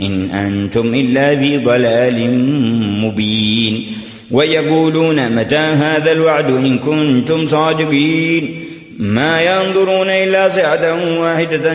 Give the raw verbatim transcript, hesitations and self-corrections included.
إن أنتم إلا في ضلال مبين ويقولون متى هذا الوعد إن كنتم صادقين ما ينظرون إلا صيحة واحدة